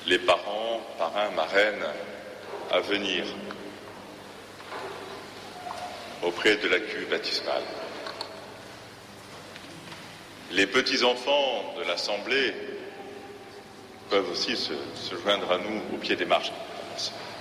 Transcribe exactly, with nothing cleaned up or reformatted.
les parents, parrains, marraines à venir auprès de la cuve baptismale. Les petits-enfants de l'Assemblée peuvent aussi se, se joindre à nous au pied des marches.